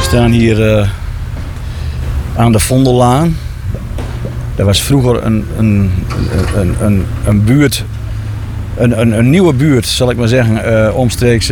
staan hier aan de Vondellaan. Dat was vroeger een buurt, een nieuwe buurt, zal ik maar zeggen, omstreeks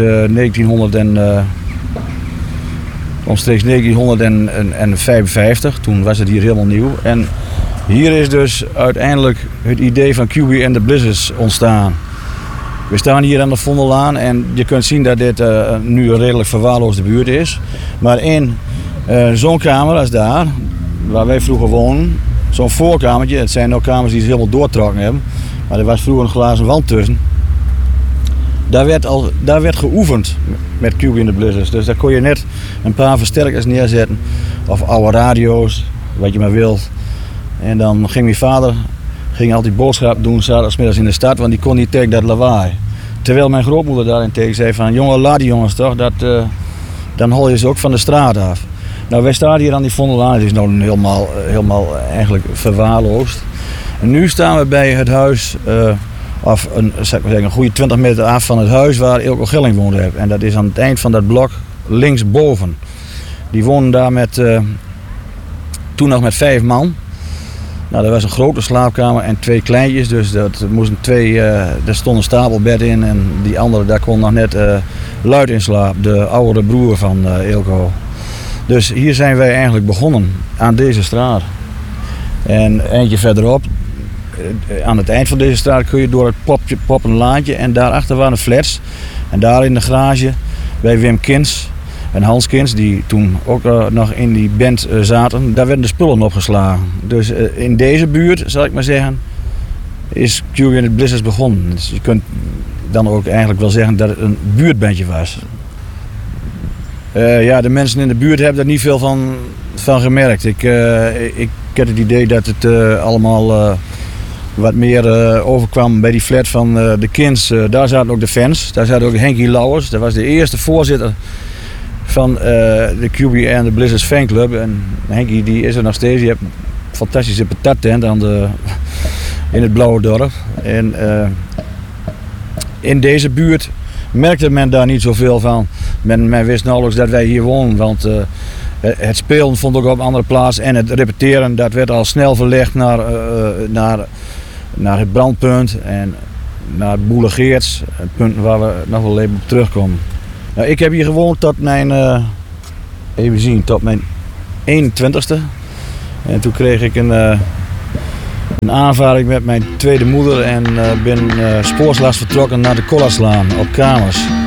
1955. Toen was het hier helemaal nieuw. En hier is dus uiteindelijk het idee van QB and the Blizzards ontstaan. We staan hier aan de Vondellaan en je kunt zien dat dit nu een redelijk verwaarloosde buurt is. Maar in zo'n kamer als daar, waar wij vroeger woonden, zo'n voorkamertje, het zijn ook kamers die ze helemaal doortrokken hebben, maar er was vroeger een glazen wand tussen. Daar werd geoefend met QB and the Blizzards. Dus daar kon je net een paar versterkers neerzetten of oude radio's, wat je maar wilt. En dan ging mijn vader altijd boodschappen doen, zaterdagmiddags in de stad, want die kon niet tegen dat lawaai. Terwijl mijn grootmoeder daarentegen zei van, jongen, laat die jongens toch, dan hol je ze ook van de straat af. Nou, wij staan hier aan die Vondellaan, het is nou helemaal eigenlijk verwaarloosd. En nu staan we bij het huis, een goede 20 meter af van het huis waar Eelco Gilling woonde. En dat is aan het eind van dat blok linksboven. Die woonden daar toen nog met 5 man. Nou, er was een grote slaapkamer en 2 kleintjes, dus daar stond een stapelbed in en die andere, daar kon nog net Luid in slaap, de oudere broer van Eelco. Dus hier zijn wij eigenlijk begonnen, aan deze straat. En eentje verderop, aan het eind van deze straat kun je door het Poppenlaantje en daarachter waren flats. En daar in de garage bij Wim Kins en Hans Kins, die toen ook nog in die band zaten, daar werden de spullen opgeslagen. Dus in deze buurt, zal ik maar zeggen, is QB and the Blizzards begonnen. Dus je kunt dan ook eigenlijk wel zeggen dat het een buurtbandje was. De mensen in de buurt hebben er niet veel van gemerkt. Ik heb het idee dat het allemaal wat meer overkwam bij die flat van de Kins. Daar zaten ook de fans. Daar zat ook Henkie Lauwers. Dat was de eerste voorzitter van de QB and the Blizzards fanclub. En Henkie die is er nog steeds. Die heeft een fantastische patattent in het Blauwe Dorp. En in deze buurt merkte men daar niet zoveel van. Men wist nauwelijks dat wij hier woonden, want het spelen vond ook op een andere plaats en het repeteren dat werd al snel verlegd naar het brandpunt en naar Boelegeerts, het punt waar we nog wel even op terugkomen. Nou, ik heb hier gewoond tot mijn 21ste en toen kreeg ik een aanvaring met mijn tweede moeder en ben spoorslags vertrokken naar de Kollerslaan op kamers.